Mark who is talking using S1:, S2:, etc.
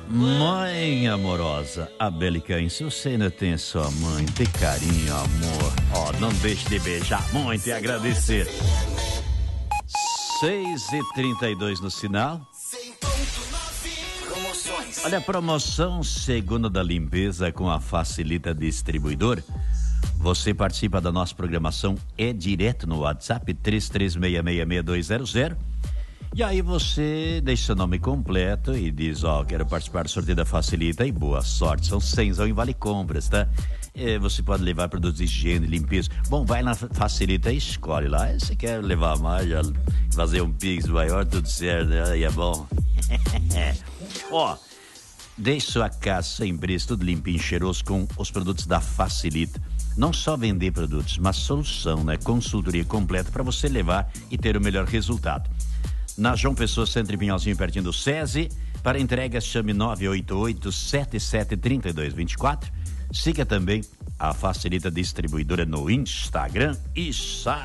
S1: Mãe amorosa, a Belicã, se você ainda tem sua mãe, tem carinho, amor, não deixe de beijar muito e agradecer. 6h32 no sinal. Olha a promoção Segunda da Limpeza com a Facilita Distribuidor. Você participa da nossa programação direto no WhatsApp 33666200. E aí você deixa seu nome completo e diz, quero participar do sorteio da Facilita e boa sorte. São 100 em vale compras, tá? Você pode levar produtos de higiene, limpeza. Bom, vai na Facilita e escolhe lá. Se quer levar mais, fazer um Pix maior, tudo certo, aí é bom. Deixe sua casa sem preço, tudo limpinho, cheiroso com os produtos da Facilita. Não só vender produtos, mas solução, né? Consultoria completa para você levar e ter o melhor resultado. Na João Pessoa, Centro e Pinhalzinho, pertinho do SESI. Para entregas, chame 988-773224. Siga também a Facilita Distribuidora no Instagram e